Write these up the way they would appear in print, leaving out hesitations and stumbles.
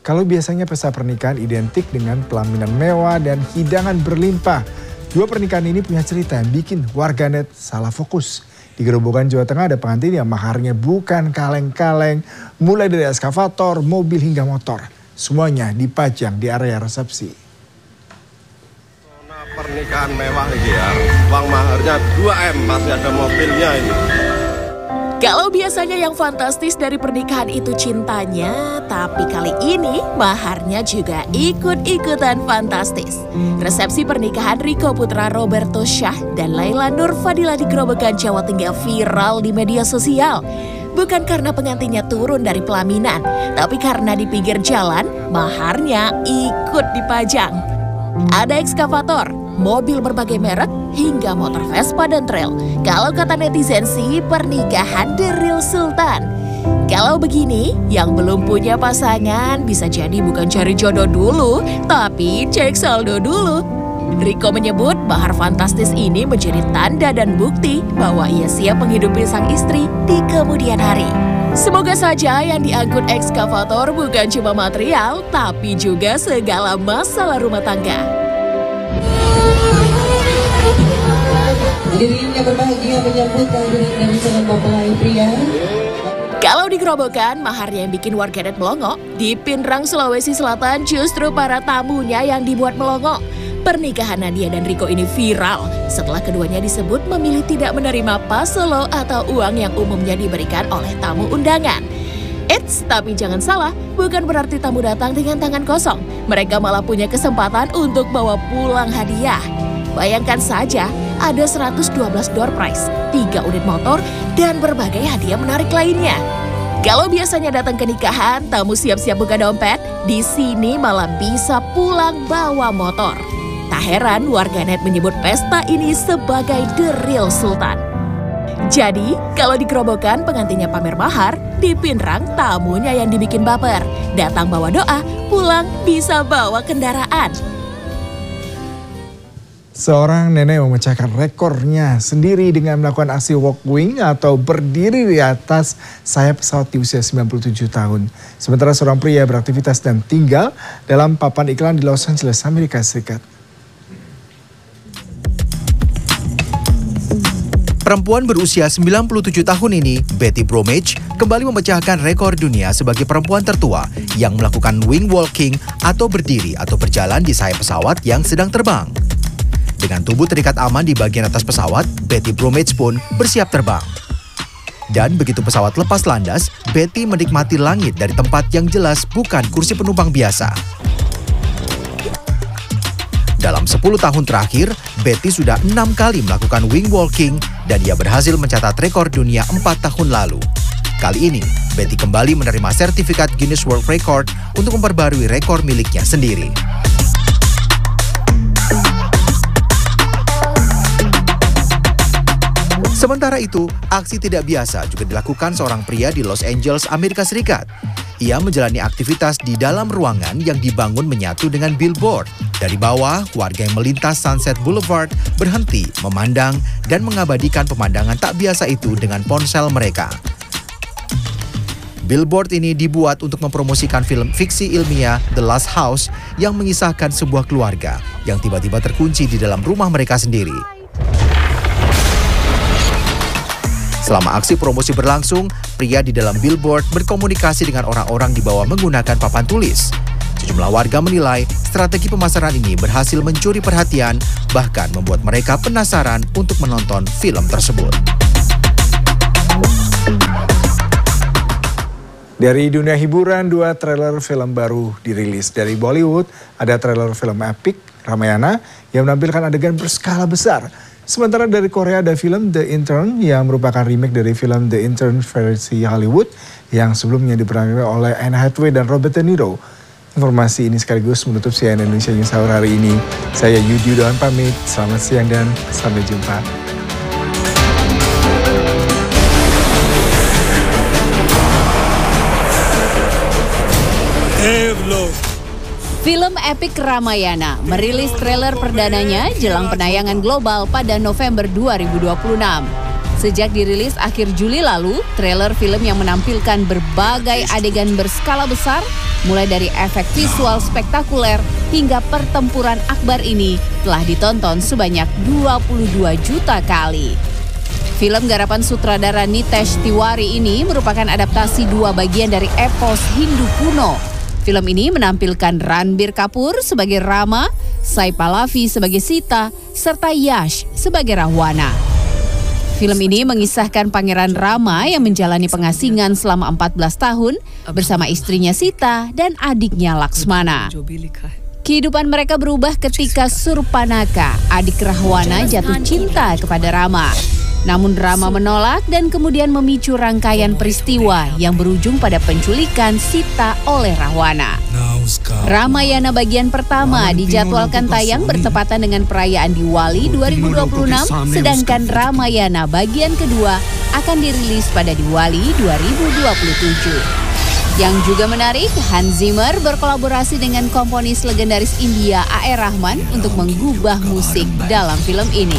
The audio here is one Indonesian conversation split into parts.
Kalau biasanya pesta pernikahan identik dengan pelaminan mewah dan hidangan berlimpah, dua pernikahan ini punya cerita yang bikin warganet salah fokus. Di Gerobokan, Jawa Tengah ada pengantin yang maharnya bukan kaleng-kaleng, mulai dari eskavator, mobil hingga motor. Semuanya dipajang di area resepsi. Pernikahan mewah ini ya, uang maharnya 2M, masih ada mobilnya ini. Kalau biasanya yang fantastis dari pernikahan itu cintanya, tapi kali ini maharnya juga ikut-ikutan fantastis. Resepsi pernikahan Riko Putra Roberto Syah dan Laila Nur Fadila di Gerobokan, Jawa Tengah viral di media sosial. Bukan karena pengantinnya turun dari pelaminan, tapi karena di pinggir jalan, maharnya ikut dipajang. Ada ekskavator, mobil berbagai merek, hingga motor Vespa dan trail. Kalau kata netizen sih, pernikahan The Real Sultan. Kalau begini, yang belum punya pasangan bisa jadi bukan cari jodoh dulu, tapi cek saldo dulu. Riko menyebut mahar fantastis ini menjadi tanda dan bukti bahwa ia siap menghidupi sang istri di kemudian hari. Semoga saja yang diangkut ekskavator bukan cuma material, tapi juga segala masalah rumah tangga. Hadirin yang berbahagia menyambut kehadiran dari calon mempelai pria. Kalau di Gerobokan, maharnya yang bikin warganet melongo. Di Pinrang, Sulawesi Selatan, justru para tamunya yang dibuat melongo. Pernikahan Nadia dan Riko ini viral setelah keduanya disebut memilih tidak menerima pasolo atau uang yang umumnya diberikan oleh tamu undangan. Eits, tapi jangan salah, bukan berarti tamu datang dengan tangan kosong. Mereka malah punya kesempatan untuk bawa pulang hadiah. Bayangkan saja, ada 112 door prize, 3 unit motor, dan berbagai hadiah menarik lainnya. Kalau biasanya datang ke nikahan, tamu siap-siap buka dompet, di sini malah bisa pulang bawa motor. Tak heran warganet menyebut pesta ini sebagai The Real Sultan. Jadi, kalau di Gerobokan pengantinnya pamer mahar, di Pinrang tamunya yang dibikin baper. Datang bawa doa, pulang bisa bawa kendaraan. Seorang nenek memecahkan rekornya sendiri dengan melakukan aksi walkwing atau berdiri di atas sayap pesawat di usia 97 tahun. Sementara seorang pria beraktivitas dan tinggal dalam papan iklan di Los Angeles, Amerika Serikat. Perempuan berusia 97 tahun ini, Betty Bromage, kembali memecahkan rekor dunia sebagai perempuan tertua yang melakukan wing walking atau berdiri atau berjalan di sayap pesawat yang sedang terbang. Dengan tubuh terikat aman di bagian atas pesawat, Betty Bromage pun bersiap terbang. Dan begitu pesawat lepas landas, Betty menikmati langit dari tempat yang jelas bukan kursi penumpang biasa. Dalam 10 tahun terakhir, Betty sudah 6 kali melakukan wing walking dan ia berhasil mencatat rekor dunia 4 tahun lalu. Kali ini, Betty kembali menerima sertifikat Guinness World Record untuk memperbarui rekor miliknya sendiri. Sementara itu, aksi tidak biasa juga dilakukan seorang pria di Los Angeles, Amerika Serikat. Ia menjalani aktivitas di dalam ruangan yang dibangun menyatu dengan billboard. Dari bawah, warga yang melintas Sunset Boulevard berhenti, memandang, dan mengabadikan pemandangan tak biasa itu dengan ponsel mereka. Billboard ini dibuat untuk mempromosikan film fiksi ilmiah The Last House yang mengisahkan sebuah keluarga yang tiba-tiba terkunci di dalam rumah mereka sendiri. Selama aksi promosi berlangsung, pria di dalam billboard berkomunikasi dengan orang-orang di bawah menggunakan papan tulis. Sejumlah warga menilai strategi pemasaran ini berhasil mencuri perhatian, bahkan membuat mereka penasaran untuk menonton film tersebut. Dari dunia hiburan, 2 trailer film baru dirilis. Dari Bollywood, ada trailer film Epic Ramayana yang menampilkan adegan berskala besar. Sementara dari Korea ada film The Intern yang merupakan remake dari film The Intern versi Hollywood yang sebelumnya diperankan oleh Anne Hathaway dan Robert De Niro. Informasi ini sekaligus menutup CNN Indonesia News Hour hari ini. Saya Yudi Yudawan pamit, selamat siang dan sampai jumpa. Film Epic Ramayana merilis trailer perdananya jelang penayangan global pada November 2026. Sejak dirilis akhir Juli lalu, trailer film yang menampilkan berbagai adegan berskala besar, mulai dari efek visual spektakuler hingga pertempuran akbar ini telah ditonton sebanyak 22 juta kali. Film garapan sutradara Nitesh Tiwari ini merupakan adaptasi 2 bagian dari epos Hindu kuno. Film ini menampilkan Ranbir Kapoor sebagai Rama, Sai Pallavi sebagai Sita, serta Yash sebagai Rahwana. Film ini mengisahkan Pangeran Rama yang menjalani pengasingan selama 14 tahun bersama istrinya Sita dan adiknya Laksmana. Kehidupan mereka berubah ketika Surpanaka, adik Rahwana, jatuh cinta kepada Rama. Namun Rama menolak dan kemudian memicu rangkaian peristiwa yang berujung pada penculikan Sita oleh Rahwana. Ramayana bagian pertama dijadwalkan tayang bertepatan dengan perayaan Diwali 2026, sedangkan Ramayana bagian kedua akan dirilis pada Diwali 2027. Yang juga menarik, Hans Zimmer berkolaborasi dengan komponis legendaris India A.R. Rahman untuk menggubah musik dalam film ini.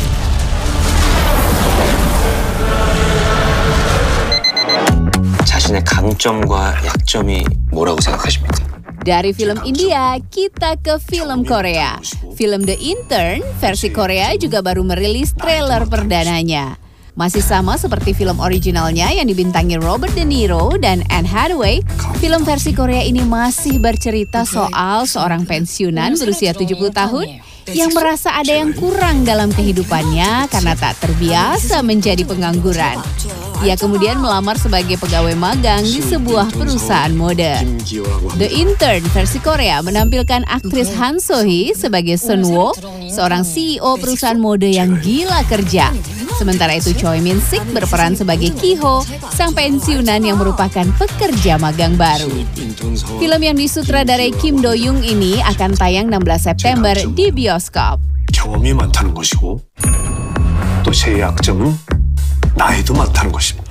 자신의 강점과 약점이 뭐라고 생각하십니까? Dari film India, kita ke film Korea. Film The Intern versi Korea juga baru merilis trailer perdananya. Masih sama seperti film originalnya yang dibintangi Robert De Niro dan Anne Hathaway, film versi Korea ini masih bercerita soal seorang pensiunan berusia 70 tahun yang merasa ada yang kurang dalam kehidupannya karena tak terbiasa menjadi pengangguran. Ia kemudian melamar sebagai pegawai magang di sebuah perusahaan mode. The Intern versi Korea menampilkan aktris Han So-hee sebagai Sun Wo, seorang CEO perusahaan mode yang gila kerja. Sementara itu Choi Min-sik berperan sebagai Ki-ho, sang pensiunan yang merupakan pekerja magang baru. Film yang disutradarai Kim Do-young ini akan tayang 16 September di bioskop. 경험이 많다는 것이고 또 제 약점은 나이도 많다는 것입니다.